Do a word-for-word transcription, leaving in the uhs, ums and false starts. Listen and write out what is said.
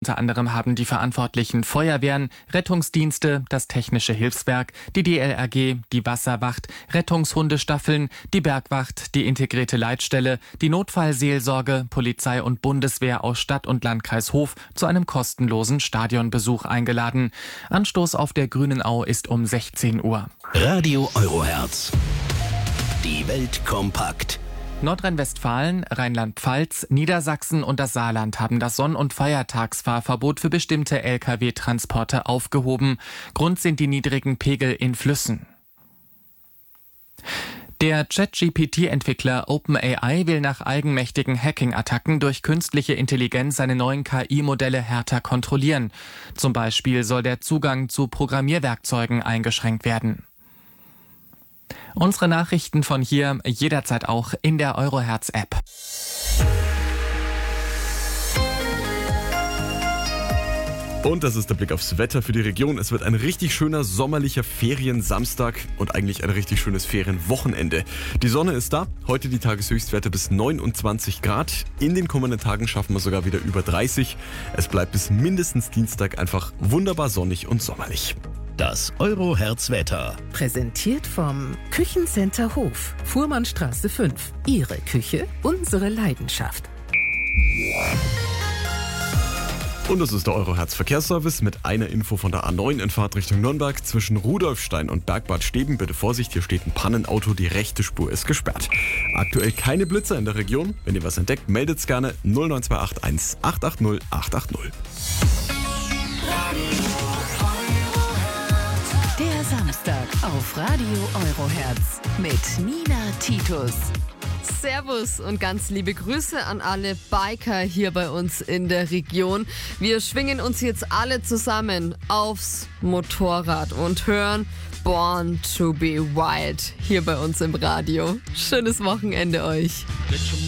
Unter anderem haben die verantwortlichen Feuerwehren, Rettungsdienste, das Technische Hilfswerk, die D L R G, die Wasserwacht, Rettungshundestaffeln, die Bergwacht, die integrierte Leitstelle, die Notfallseelsorge, Polizei und Bundeswehr aus Stadt und Landkreis Hof zu einem kostenlosen Stadionbesuch eingeladen. Anstoß auf der Grünenau ist um sechzehn Uhr. Radio Eurohertz. Die Welt kompakt. Nordrhein-Westfalen, Rheinland-Pfalz, Niedersachsen und das Saarland haben das Sonn- und Feiertagsfahrverbot für bestimmte L K W-Transporte aufgehoben. Grund sind die niedrigen Pegel in Flüssen. Der Chat-G P T-Entwickler OpenAI will nach eigenmächtigen Hacking-Attacken durch künstliche Intelligenz seine neuen K I-Modelle härter kontrollieren. Zum Beispiel soll der Zugang zu Programmierwerkzeugen eingeschränkt werden. Unsere Nachrichten von hier jederzeit auch in der Eurohertz-App. Und das ist der Blick aufs Wetter für die Region. Es wird ein richtig schöner sommerlicher Feriensamstag und eigentlich ein richtig schönes Ferienwochenende. Die Sonne ist da, heute die Tageshöchstwerte bis neunundzwanzig Grad. In den kommenden Tagen schaffen wir sogar wieder über dreißig. Es bleibt bis mindestens Dienstag einfach wunderbar sonnig und sommerlich. Das Eurohertz-Wetter. Präsentiert vom Küchencenter Hof, Fuhrmannstraße fünf. Ihre Küche, unsere Leidenschaft. Und das ist der Eurohertz Verkehrsservice mit einer Info von der A neun in Fahrtrichtung Nürnberg. Zwischen Rudolfstein und Bergbad Steben, bitte Vorsicht, hier steht ein Pannenauto, die rechte Spur ist gesperrt. Aktuell keine Blitzer in der Region. Wenn ihr was entdeckt, meldet's gerne null neun zwei acht eins acht acht null acht acht null. Der Samstag auf Radio Eurohertz mit Nina Titus. Servus und ganz liebe Grüße an alle Biker hier bei uns in der Region. Wir schwingen uns jetzt alle zusammen aufs Motorrad und hören Born to be Wild hier bei uns im Radio. Schönes Wochenende euch.